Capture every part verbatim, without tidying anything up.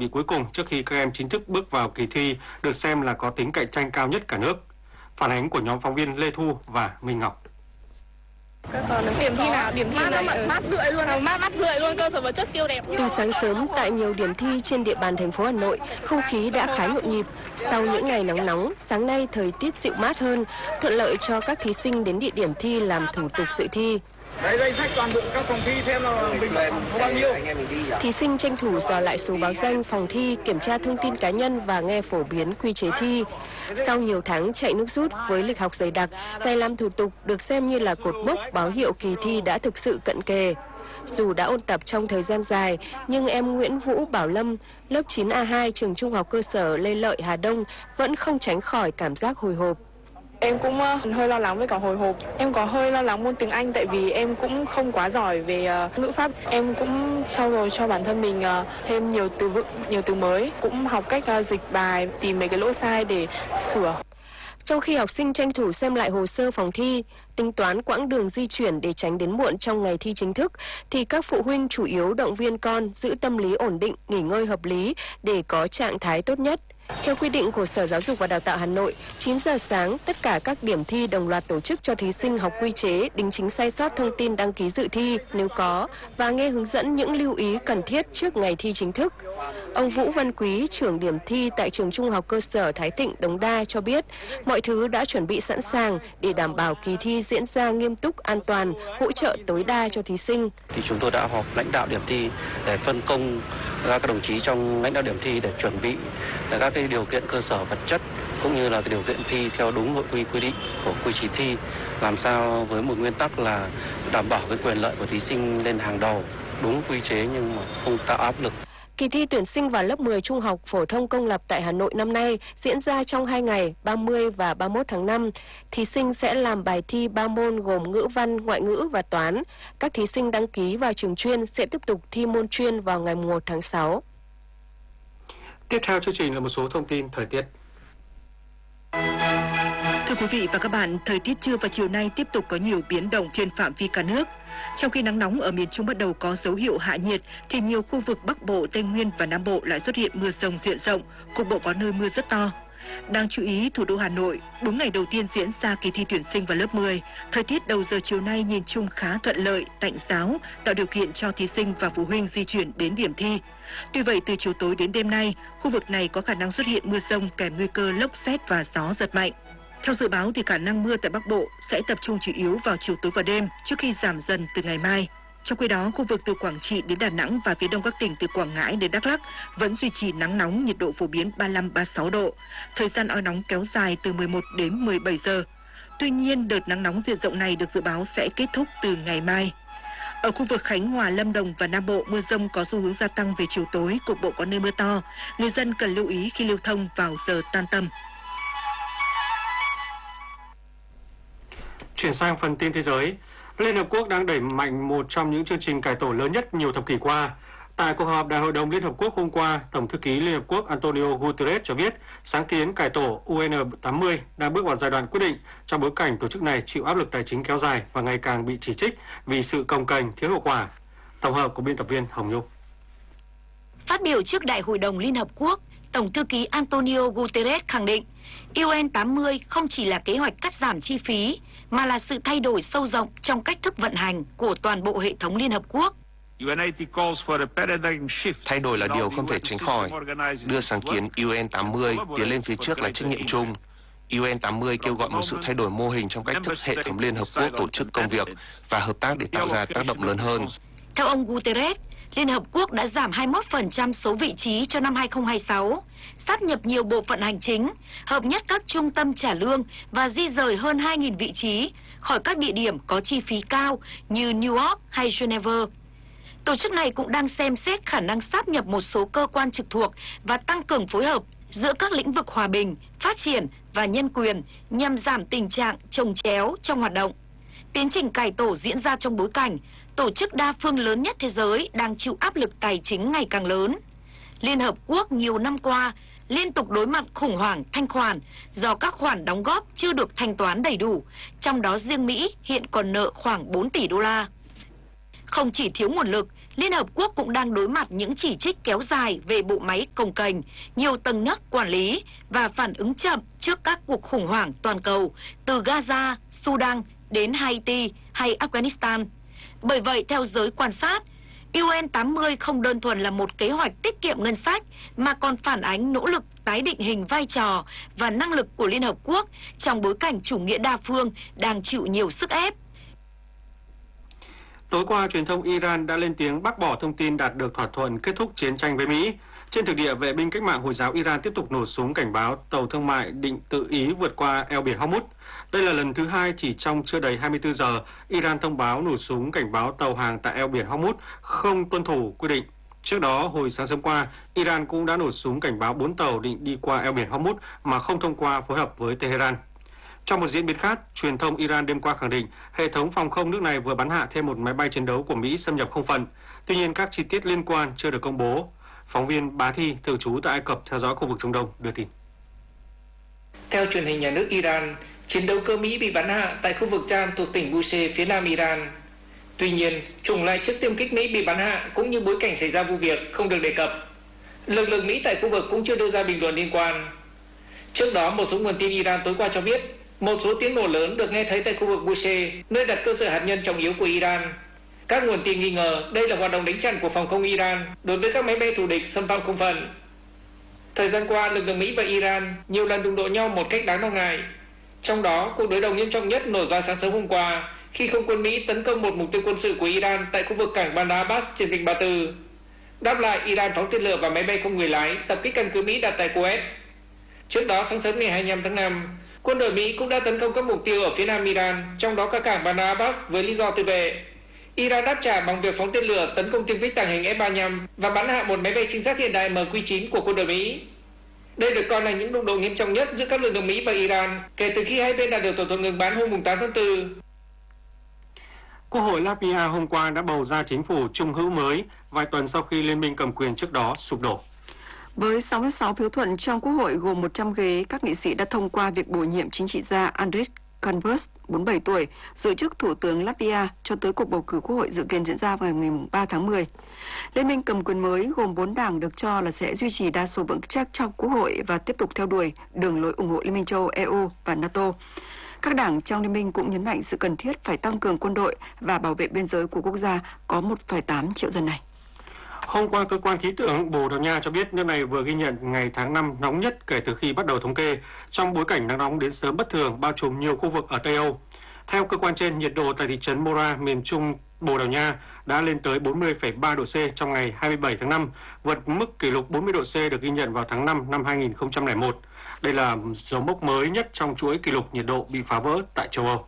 bị cuối cùng trước khi các em chính thức bước vào kỳ thi được xem là có tính cạnh tranh cao nhất cả nước. Phản ánh của nhóm phóng viên Lê Thu và Minh Ngọc. Các con điểm thi nào? Điểm thi này mát, mát rượi luôn, mát mát rượi luôn, cơ sở vật chất siêu đẹp. Từ sáng sớm tại nhiều điểm thi trên địa bàn thành phố Hà Nội, không khí đã khá nhộn nhịp. Sau những ngày nắng nóng, sáng nay thời tiết dịu mát hơn, thuận lợi cho các thí sinh đến địa điểm thi làm thủ tục dự thi. Đấy, danh sách toàn bộ các phòng thi xem là mình số bao nhiêu. Thí sinh tranh thủ dò lại số báo danh phòng thi, kiểm tra thông tin cá nhân và nghe phổ biến quy chế thi. Sau nhiều tháng chạy nước rút với lịch học dày đặc, ngày làm thủ tục được xem như là cột mốc báo hiệu kỳ thi đã thực sự cận kề. Dù đã ôn tập trong thời gian dài, nhưng em Nguyễn Vũ Bảo Lâm, lớp chín A hai trường Trung học cơ sở Lê Lợi, Hà Đông vẫn không tránh khỏi cảm giác hồi hộp. Em cũng hơi lo lắng với cả hồi hộp. Em có hơi lo lắng môn tiếng Anh tại vì em cũng không quá giỏi về uh, ngữ pháp. Em cũng trau dồi cho bản thân mình uh, thêm nhiều từ vựng, nhiều từ mới. Cũng học cách uh, dịch bài, tìm mấy cái lỗi sai để sửa. Trong khi học sinh tranh thủ xem lại hồ sơ phòng thi, tính toán quãng đường di chuyển để tránh đến muộn trong ngày thi chính thức, thì các phụ huynh chủ yếu động viên con giữ tâm lý ổn định, nghỉ ngơi hợp lý để có trạng thái tốt nhất. Theo quy định của Sở Giáo dục và Đào tạo Hà Nội, chín giờ sáng, tất cả các điểm thi đồng loạt tổ chức cho thí sinh học quy chế, đính chính sai sót thông tin đăng ký dự thi nếu có và nghe hướng dẫn những lưu ý cần thiết trước ngày thi chính thức. Ông Vũ Văn Quý, trưởng điểm thi tại trường Trung học cơ sở Thái Thịnh, Đống Đa cho biết, mọi thứ đã chuẩn bị sẵn sàng để đảm bảo kỳ thi diễn ra nghiêm túc, an toàn, hỗ trợ tối đa cho thí sinh. Thì chúng tôi đã họp lãnh đạo điểm thi để phân công các đồng chí trong lãnh đạo điểm thi để chuẩn bị các cái điều kiện cơ sở vật chất cũng như là cái điều kiện thi theo đúng nội quy quy định của quy chế thi, làm sao với một nguyên tắc là đảm bảo cái quyền lợi của thí sinh lên hàng đầu, đúng quy chế nhưng mà không tạo áp lực. Kỳ thi tuyển sinh vào lớp mười trung học phổ thông công lập tại Hà Nội năm nay diễn ra trong hai ngày ba mươi và ba mươi mốt tháng năm. Thí sinh sẽ làm bài thi ba môn gồm ngữ văn, ngoại ngữ và toán. Các thí sinh đăng ký vào trường chuyên sẽ tiếp tục thi môn chuyên vào ngày mùng một tháng sáu. Tiếp theo chương trình là một số thông tin thời tiết. Thưa quý vị và các bạn, thời tiết trưa và chiều nay tiếp tục có nhiều biến động trên phạm vi cả nước. Trong khi nắng nóng ở miền Trung bắt đầu có dấu hiệu hạ nhiệt, thì nhiều khu vực Bắc Bộ, Tây Nguyên và Nam Bộ lại xuất hiện mưa rông diện rộng, cục bộ có nơi mưa rất to. Đáng chú ý, thủ đô Hà Nội, đúng ngày đầu tiên diễn ra kỳ thi tuyển sinh vào lớp mười, thời tiết đầu giờ chiều nay nhìn chung khá thuận lợi, tạnh giáo, tạo điều kiện cho thí sinh và phụ huynh di chuyển đến điểm thi. Tuy vậy, từ chiều tối đến đêm nay, khu vực này có khả năng xuất hiện mưa rông kèm nguy cơ lốc sét và gió giật mạnh. Theo dự báo thì khả năng mưa tại Bắc Bộ sẽ tập trung chủ yếu vào chiều tối và đêm trước khi giảm dần từ ngày mai. Trong khi đó, khu vực từ Quảng Trị đến Đà Nẵng và phía đông các tỉnh từ Quảng Ngãi đến Đắk Lắk vẫn duy trì nắng nóng, nhiệt độ phổ biến ba mươi lăm đến ba mươi sáu độ. Thời gian oi nóng kéo dài từ mười một đến mười bảy giờ. Tuy nhiên, đợt nắng nóng diện rộng này được dự báo sẽ kết thúc từ ngày mai. Ở khu vực Khánh Hòa, Lâm Đồng và Nam Bộ, mưa rông có xu hướng gia tăng về chiều tối, cục bộ có nơi mưa to. Người dân cần lưu ý khi lưu thông vào giờ tan tầm. Chuyển sang phần tin thế giới, Liên Hợp Quốc đang đẩy mạnh một trong những chương trình cải tổ lớn nhất nhiều thập kỷ qua. Tại cuộc họp Đại hội đồng Liên Hợp Quốc hôm qua, Tổng thư ký Liên Hợp Quốc Antonio Guterres cho biết sáng kiến cải tổ U N tám mươi đang bước vào giai đoạn quyết định trong bối cảnh tổ chức này chịu áp lực tài chính kéo dài và ngày càng bị chỉ trích vì sự cồng kềnh, thiếu hiệu quả. Tổng hợp của biên tập viên Hồng Nhung. Phát biểu trước Đại hội đồng Liên Hợp Quốc, Tổng thư ký Antonio Guterres khẳng định U N tám mươi không chỉ là kế hoạch cắt giảm chi phí, mà là sự thay đổi sâu rộng trong cách thức vận hành của toàn bộ hệ thống Liên Hợp Quốc. Thay đổi là điều không thể tránh khỏi. Đưa sáng kiến U N tám mươi tiến lên phía trước là trách nhiệm chung. U N tám mươi kêu gọi một sự thay đổi mô hình trong cách thức hệ thống Liên Hợp Quốc tổ chức công việc và hợp tác để tạo ra tác động lớn hơn. Theo ông Guterres, Liên Hợp Quốc đã giảm hai mươi mốt phần trăm số vị trí cho năm hai không hai sáu, sáp nhập nhiều bộ phận hành chính, hợp nhất các trung tâm trả lương và di rời hơn hai nghìn vị trí khỏi các địa điểm có chi phí cao như New York hay Geneva. Tổ chức này cũng đang xem xét khả năng sáp nhập một số cơ quan trực thuộc và tăng cường phối hợp giữa các lĩnh vực hòa bình, phát triển và nhân quyền nhằm giảm tình trạng chồng chéo trong hoạt động. Tiến trình cải tổ diễn ra trong bối cảnh tổ chức đa phương lớn nhất thế giới đang chịu áp lực tài chính ngày càng lớn. Liên Hợp Quốc nhiều năm qua liên tục đối mặt khủng hoảng thanh khoản do các khoản đóng góp chưa được thanh toán đầy đủ, trong đó riêng Mỹ hiện còn nợ khoảng bốn tỷ đô la. Không chỉ thiếu nguồn lực, Liên Hợp Quốc cũng đang đối mặt những chỉ trích kéo dài về bộ máy cồng kềnh, nhiều tầng nấc quản lý và phản ứng chậm trước các cuộc khủng hoảng toàn cầu từ Gaza, Sudan đến Haiti hay Afghanistan. Bởi vậy, theo giới quan sát, U N tám mươi không đơn thuần là một kế hoạch tiết kiệm ngân sách mà còn phản ánh nỗ lực tái định hình vai trò và năng lực của Liên Hợp Quốc trong bối cảnh chủ nghĩa đa phương đang chịu nhiều sức ép. Tối qua, truyền thông Iran đã lên tiếng bác bỏ thông tin đạt được thỏa thuận kết thúc chiến tranh với Mỹ. Trên thực địa, vệ binh cách mạng Hồi giáo Iran tiếp tục nổ súng cảnh báo tàu thương mại định tự ý vượt qua eo biển Hormuz. Đây là lần thứ hai chỉ trong chưa đầy hai mươi tư giờ, Iran thông báo nổ súng cảnh báo tàu hàng tại eo biển Hormuz không tuân thủ quy định. Trước đó, hồi sáng sớm qua, Iran cũng đã nổ súng cảnh báo bốn tàu định đi qua eo biển Hormuz mà không thông qua phối hợp với Tehran. Trong một diễn biến khác, truyền thông Iran đêm qua khẳng định hệ thống phòng không nước này vừa bắn hạ thêm một máy bay chiến đấu của Mỹ xâm nhập không phận. Tuy nhiên, các chi tiết liên quan chưa được công bố. Phóng viên Bá Thi, thường trú tại Ai Cập theo dõi khu vực Trung Đông, đưa tin. Theo truyền hình nhà nước Iran, chiến đấu cơ Mỹ bị bắn hạ tại khu vực Cham thuộc tỉnh Bushehr phía nam Iran. Tuy nhiên, chủng loại trước tiêm kích Mỹ bị bắn hạ cũng như bối cảnh xảy ra vụ việc không được đề cập. Lực lượng Mỹ tại khu vực cũng chưa đưa ra bình luận liên quan. Trước đó, một số nguồn tin Iran tối qua cho biết một số tiếng nổ lớn được nghe thấy tại khu vực Bushehr, nơi đặt cơ sở hạt nhân trọng yếu của Iran. Các nguồn tin nghi ngờ đây là hoạt động đánh chặn của phòng không Iran đối với các máy bay thù địch xâm phạm không phận. Thời gian qua, lực lượng Mỹ và Iran nhiều lần đụng độ nhau một cách đáng lo ngại. Trong đó, cuộc đối đầu nghiêm trọng nhất nổ ra sáng sớm hôm qua khi không quân Mỹ tấn công một mục tiêu quân sự của Iran tại khu vực cảng Bandar Abbas trên vịnh Ba Tư. Đáp lại, Iran phóng tên lửa và máy bay không người lái tập kích căn cứ Mỹ đặt tại Kuwait. Trước đó, sáng sớm ngày hai mươi lăm tháng năm, quân đội Mỹ cũng đã tấn công các mục tiêu ở phía nam Iran, trong đó cả cảng Bandar Abbas với lý do tự vệ. Iran đáp trả bằng việc phóng tên lửa tấn công tiêm kích tàng hình F ba mươi lăm và bắn hạ một máy bay trinh sát hiện đại M Q chín của quân đội Mỹ. Đây được coi là những đụng độ nghiêm trọng nhất giữa các lực lượng Mỹ và Iran kể từ khi hai bên đạt được thỏa thuận ngừng bắn hôm tám tháng tư. Quốc hội Latvia hôm qua đã bầu ra chính phủ trung hữu mới vài tuần sau khi liên minh cầm quyền trước đó sụp đổ. Với sáu mươi sáu phiếu thuận trong Quốc hội gồm một trăm ghế, các nghị sĩ đã thông qua việc bổ nhiệm chính trị gia Andris Kambers, bốn mươi bảy tuổi, giữ chức Thủ tướng Latvia cho tới cuộc bầu cử Quốc hội dự kiến diễn ra vào ngày ba tháng mười. Liên minh cầm quyền mới gồm bốn đảng được cho là sẽ duy trì đa số vững chắc trong Quốc hội và tiếp tục theo đuổi đường lối ủng hộ Liên minh châu Âu E U và NATO. Các đảng trong liên minh cũng nhấn mạnh sự cần thiết phải tăng cường quân đội và bảo vệ biên giới của quốc gia có một phẩy tám triệu dân này. Hôm qua, cơ quan khí tượng Bồ Đào Nha cho biết nước này vừa ghi nhận ngày tháng năm nóng nhất kể từ khi bắt đầu thống kê, trong bối cảnh nắng nóng đến sớm bất thường bao trùm nhiều khu vực ở Tây Âu. Theo cơ quan trên, nhiệt độ tại thị trấn Mora, miền trung Bồ Đào Nha đã lên tới bốn mươi phẩy ba độ C trong ngày hai mươi bảy tháng năm, vượt mức kỷ lục bốn mươi độ C được ghi nhận vào tháng năm năm hai nghìn không trăm lẻ một. Đây là dấu mốc mới nhất trong chuỗi kỷ lục nhiệt độ bị phá vỡ tại châu Âu.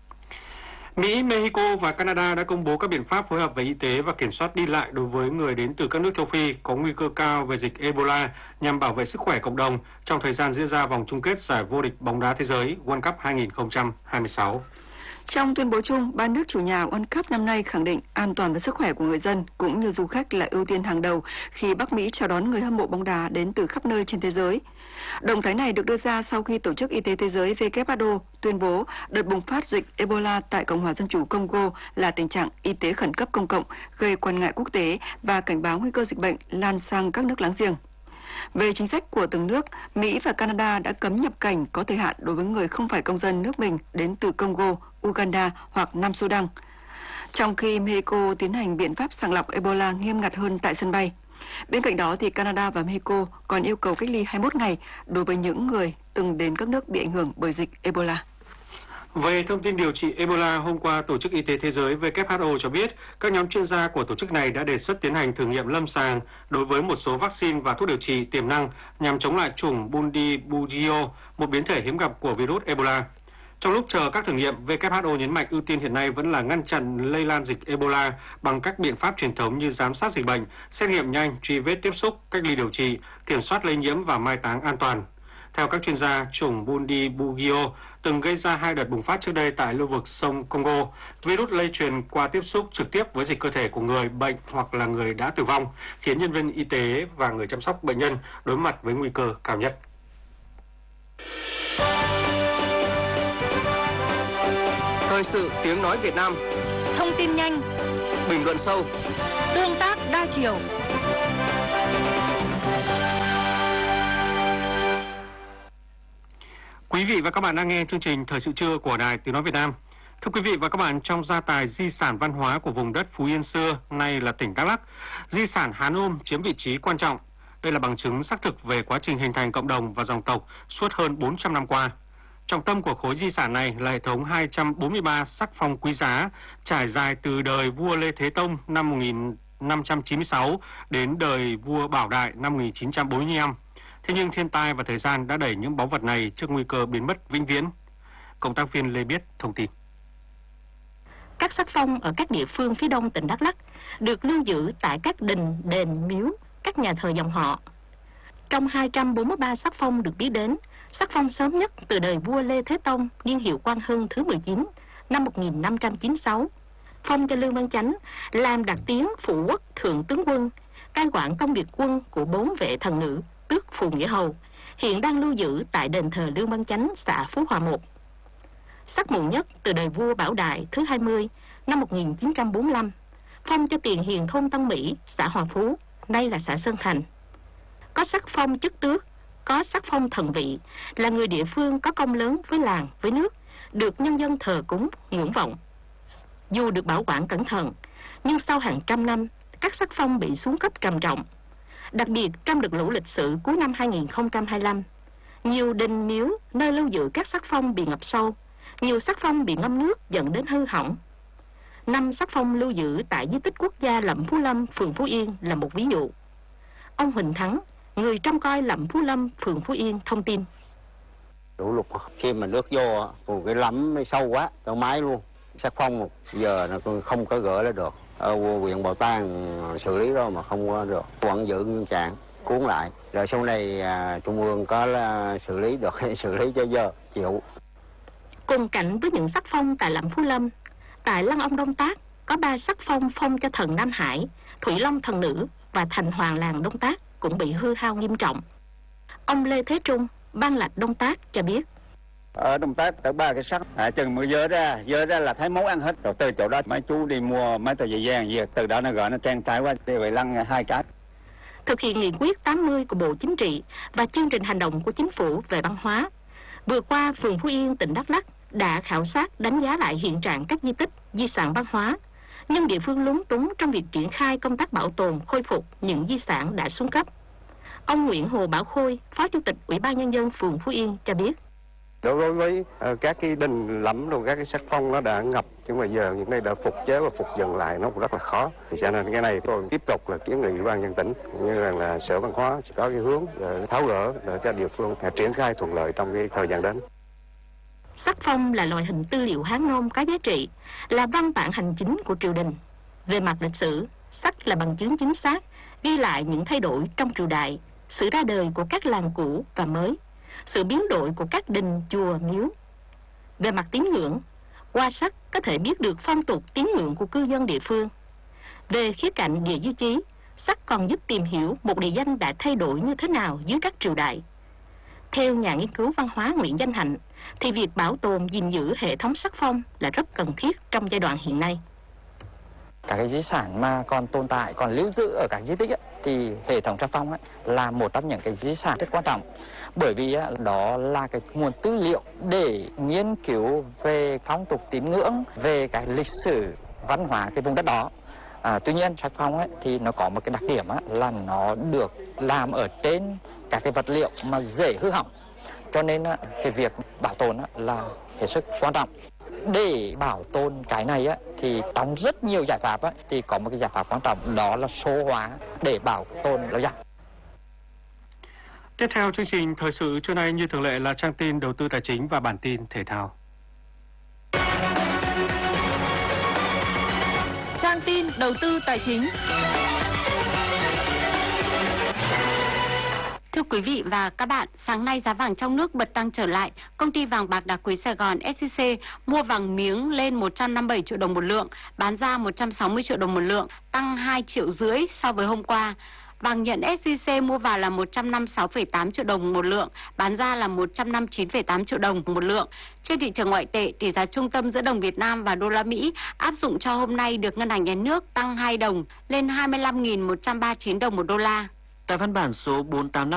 Mỹ, Mexico và Canada đã công bố các biện pháp phối hợp về y tế và kiểm soát đi lại đối với người đến từ các nước châu Phi có nguy cơ cao về dịch Ebola nhằm bảo vệ sức khỏe cộng đồng trong thời gian diễn ra vòng chung kết giải vô địch bóng đá thế giới World Cup hai nghìn không trăm hai mươi sáu. Trong tuyên bố chung, ba nước chủ nhà World Cup năm nay khẳng định an toàn và sức khỏe của người dân cũng như du khách là ưu tiên hàng đầu khi Bắc Mỹ chào đón người hâm mộ bóng đá đến từ khắp nơi trên thế giới. Động thái này được đưa ra sau khi Tổ chức Y tế Thế giới W H O tuyên bố đợt bùng phát dịch Ebola tại Cộng hòa Dân chủ Congo là tình trạng y tế khẩn cấp công cộng gây quan ngại quốc tế và cảnh báo nguy cơ dịch bệnh lan sang các nước láng giềng. Về chính sách của từng nước, Mỹ và Canada đã cấm nhập cảnh có thời hạn đối với người không phải công dân nước mình đến từ Congo, Uganda hoặc Nam Sudan, trong khi Mexico tiến hành biện pháp sàng lọc Ebola nghiêm ngặt hơn tại sân bay. Bên cạnh đó, thì Canada và Mexico còn yêu cầu cách ly hai mươi mốt ngày đối với những người từng đến các nước bị ảnh hưởng bởi dịch Ebola. Về thông tin điều trị Ebola, hôm qua Tổ chức Y tế Thế giới W H O cho biết các nhóm chuyên gia của tổ chức này đã đề xuất tiến hành thử nghiệm lâm sàng đối với một số vaccine và thuốc điều trị tiềm năng nhằm chống lại chủng Bundibugyo, một biến thể hiếm gặp của virus Ebola. Trong lúc chờ các thử nghiệm, W H O nhấn mạnh ưu tiên hiện nay vẫn là ngăn chặn lây lan dịch Ebola bằng các biện pháp truyền thống như giám sát dịch bệnh, xét nghiệm nhanh, truy vết tiếp xúc, cách ly điều trị, kiểm soát lây nhiễm và mai táng an toàn. Theo các chuyên gia, chủng Bundibugyo từng gây ra hai đợt bùng phát trước đây tại lưu vực sông Congo. Virus lây truyền qua tiếp xúc trực tiếp với dịch cơ thể của người bệnh hoặc là người đã tử vong, khiến nhân viên y tế và người chăm sóc bệnh nhân đối mặt với nguy cơ cao nhất. Thời sự tiếng nói Việt Nam. Thông tin nhanh, bình luận sâu, tương Tương tác đa chiều. Quý vị và các bạn đang nghe chương trình Thời sự trưa của Đài Tiếng nói Việt Nam. Thưa quý vị và các bạn, trong gia tài di sản văn hóa của vùng đất Phú Yên xưa, nay là tỉnh Đắk Lắk, di sản Hán Ôm chiếm vị trí quan trọng. Đây là bằng chứng xác thực về quá trình hình thành cộng đồng và dòng tộc suốt hơn bốn trăm năm qua. Trọng tâm của khối di sản này là hệ thống hai trăm bốn mươi ba sắc phong quý giá trải dài từ đời vua Lê Thế Tông năm một nghìn năm trăm chín mươi sáu đến đời vua Bảo Đại năm một nghìn chín trăm bốn mươi lăm. Thế nhưng thiên tai và thời gian đã đẩy những báu vật này trước nguy cơ biến mất vĩnh viễn. Cộng tác viên Lê Biết thông tin. Các sắc phong ở các địa phương phía đông tỉnh Đắk Lắk được lưu giữ tại các đình, đền, miếu, các nhà thờ dòng họ. Trong hai trăm bốn mươi ba sắc phong được biết đến, sắc phong sớm nhất từ đời vua Lê Thế Tông, niên hiệu Quang Hưng thứ mười chín, năm một nghìn năm trăm chín mươi sáu, phong cho Lương Văn Chánh làm đặc tiến phụ quốc thượng tướng quân, cai quản công việc quân của bốn vệ thần nữ, tước phù nghĩa hầu, hiện đang lưu giữ tại đền thờ Lương Văn Chánh, xã Phú Hòa một. Sắc muộn nhất từ đời vua Bảo Đại thứ hai mươi, năm một nghìn chín trăm bốn mươi lăm, phong cho tiền hiền thôn Tân Mỹ, xã Hòa Phú, nay là xã Sơn Thành. Có sắc phong chức tước, có sắc phong thần vị, là người địa phương có công lớn với làng, với nước, được nhân dân thờ cúng, ngưỡng vọng. Dù được bảo quản cẩn thận, nhưng sau hàng trăm năm, các sắc phong bị xuống cấp trầm trọng. Đặc biệt trong đợt lũ lịch sử cuối năm hai nghìn không trăm hai mươi lăm, nhiều đình miếu nơi lưu giữ các sắc phong bị ngập sâu, nhiều sắc phong bị ngâm nước dẫn đến hư hỏng. Năm sắc phong lưu giữ tại di tích quốc gia Lẫm Phú Lâm, phường Phú Yên là một ví dụ. Ông Huỳnh Thắng, người trông coi Lẫm Phú Lâm, phường Phú Yên thông tin. Lũ lụt khi mà nước vô, cái lẫm sâu quá, tao mái luôn. Sắc phong giờ nó không có gỡ lại được. Ở huyện Bảo Tàng xử lý đó mà không có được. Vẫn giữ nguyên trạng, cuốn lại. Rồi sau này à, Trung ương có là xử lý được, xử lý cho giờ, chịu. Cùng cảnh với những sắc phong tại Lẫm Phú Lâm, tại Lăng Ông Đông Tác có ba sắc phong phong cho thần Nam Hải, Thủy Long thần nữ và thành hoàng làng Đông Tác cũng bị hư hao nghiêm trọng. Ông Lê Thế Trung, ban lạch Đông Tác cho biết. Ở Đông Tác có ba cái sắc, à, chừng mới dỡ ra, dỡ ra là thấy máu ăn hết. Rồi từ chỗ đó mấy chú đi mua mấy tờ giấy vàng về, từ đó nó gọi nó trang trái qua để vậy lăng hai cái. Thực hiện nghị quyết tám mươi của Bộ Chính trị và chương trình hành động của Chính phủ về văn hóa, vừa qua phường Phú Yên, tỉnh Đắk Lắk đã khảo sát đánh giá lại hiện trạng các di tích, di sản văn hóa, nhưng địa phương lúng túng trong việc triển khai công tác bảo tồn, khôi phục những di sản đã xuống cấp. Ông Nguyễn Hồ Bảo Khôi, Phó Chủ tịch Ủy ban Nhân dân phường Phú Yên cho biết. Đối với uh, các cái đình lẫm rồi các cái sắc phong nó đã ngập, nhưng mà giờ những này đã phục chế và phục dựng lại nó cũng rất là khó. Thì cho nên cái này tôi tiếp tục là kiến nghị Ủy ban nhân tỉnh cũng như là, là Sở Văn hóa sẽ có cái hướng để tháo gỡ để cho địa phương uh, triển khai thuận lợi trong cái thời gian đến. Sắc phong là loại hình tư liệu Hán Nôm có giá trị, là văn bản hành chính của triều đình. Về mặt lịch sử, sắc là bằng chứng chính xác, ghi lại những thay đổi trong triều đại, sự ra đời của các làng cũ và mới, sự biến đổi của các đình, chùa, miếu. Về mặt tín ngưỡng, qua sắc có thể biết được phong tục tín ngưỡng của cư dân địa phương. Về khía cạnh địa duy chí, sắc còn giúp tìm hiểu một địa danh đã thay đổi như thế nào dưới các triều đại. Theo nhà nghiên cứu văn hóa Nguyễn Danh Hạnh, thì việc bảo tồn gìn giữ hệ thống sắc phong là rất cần thiết trong giai đoạn hiện nay. Các cái di sản mà còn tồn tại, còn lưu giữ ở các di tích ấy, thì hệ thống sắc phong ấy, là một trong những cái di sản rất quan trọng. Bởi vì ấy, đó là cái nguồn tư liệu để nghiên cứu về phong tục tín ngưỡng, về cái lịch sử văn hóa cái vùng đất đó. À, tuy nhiên sắc phong ấy, thì nó có một cái đặc điểm ấy, là nó được làm ở trên các cái vật liệu mà dễ hư hỏng. Cho nên ấy, cái việc bảo tồn ấy, là hết sức quan trọng. Để bảo tồn cái này á, thì trong rất nhiều giải pháp á, thì có một cái giải pháp quan trọng, đó là số hóa để bảo tồn lâu dài. Tiếp theo chương trình thời sự trưa nay như thường lệ là trang tin đầu tư tài chính và bản tin thể thao. Trang tin đầu tư tài chính. Thưa quý vị và các bạn, sáng nay giá vàng trong nước bật tăng trở lại. Công ty vàng bạc đá quý Sài Gòn ét xê xê mua vàng miếng lên một trăm năm mươi bảy triệu đồng một lượng, bán ra một trăm sáu mươi triệu đồng một lượng, tăng hai triệu rưỡi so với hôm qua. Vàng nhẫn ét gi xê mua vào là một trăm năm mươi sáu phẩy tám triệu đồng một lượng, bán ra là một trăm năm mươi chín phẩy tám triệu đồng một lượng. Trên thị trường ngoại tệ, tỷ giá trung tâm giữa đồng Việt Nam và đô la Mỹ áp dụng cho hôm nay được Ngân hàng Nhà nước tăng hai đồng lên hai mươi lăm nghìn một trăm ba mươi chín đồng một đô la. Tại văn bản số bốn tám năm